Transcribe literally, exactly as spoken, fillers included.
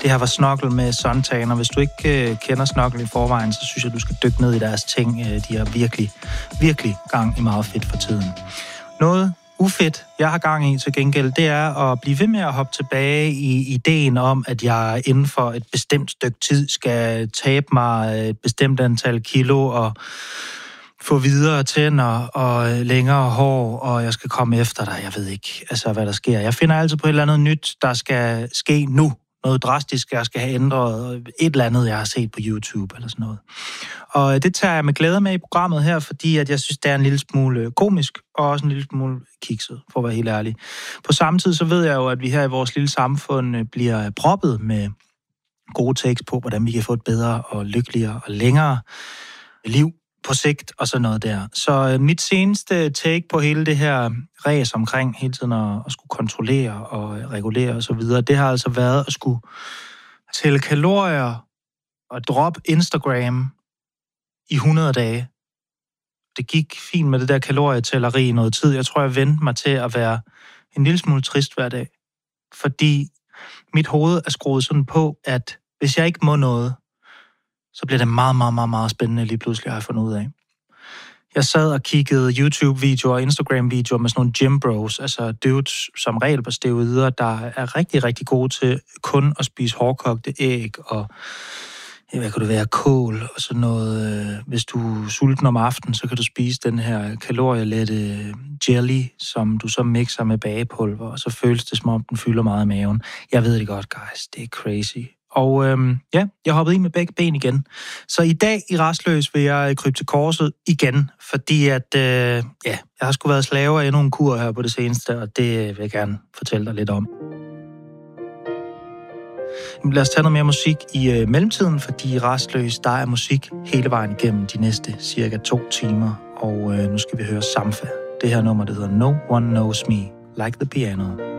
Det her var Snokkel med Suntan, og hvis du ikke øh, kender Snokkel i forvejen, så synes jeg, du skal dykke ned i deres ting. Øh, de har virkelig, virkelig gang i meget fedt for tiden. Noget ufedt, jeg har gang i til gengæld, det er at blive ved med at hoppe tilbage i ideen om, at jeg inden for et bestemt stykke tid skal tabe mig et bestemt antal kilo og få videre tænder og længere hår, og jeg skal komme efter dig. Jeg ved ikke, altså, hvad der sker. Jeg finder altid på et eller andet nyt, der skal ske nu. Noget drastisk, jeg skal have ændret. Et eller andet, jeg har set på YouTube eller sådan noget. Og det tager jeg med glæde med i programmet her, fordi at jeg synes, det er en lille smule komisk, og også en lille smule kikset, for at være helt ærlig. På samme tid, så ved jeg jo, at vi her i vores lille samfund bliver proppet med gode takes på, hvordan vi kan få et bedre og lykkeligere og længere liv på sigt og sådan noget der. Så mit seneste take på hele det her ræs omkring hele tiden at, at skulle kontrollere og regulere og så videre, det har altså været at skulle tælle kalorier og droppe Instagram i hundrede dage. Det gik fint med det der kalorietælleri i noget tid. Jeg tror, jeg vendte mig til at være en lille smule trist hver dag. Fordi mit hoved er skruet sådan på, at hvis jeg ikke må noget, så bliver det meget, meget, meget, meget spændende lige pludselig, har jeg fundet ud af. Jeg sad og kiggede YouTube-videoer og Instagram-videoer med sådan nogle gym bros, altså dudes som regel på steroider, der er rigtig, rigtig gode til kun at spise hårdkogte æg og hvad kan det være, kål og sådan noget. Hvis du er sulten om aftenen, så kan du spise den her kalorielette jelly, som du så mixer med bagepulver, og så føles det, som om den fylder meget i maven. Jeg ved det godt, guys. Det er crazy. Og øhm, ja, jeg hoppede i med begge ben igen. Så i dag i Rastløs vil jeg krybe til korset igen, fordi at, øh, ja, jeg har sgu været slave af endnu en kur her på det seneste, og det vil jeg gerne fortælle dig lidt om. Lad os tage noget mere musik i øh, mellemtiden, fordi i Rastløs, der er musik hele vejen igennem de næste cirka to timer, og øh, nu skal vi høre Sampha. Det her nummer, det hedder No One Knows Me Like the Piano.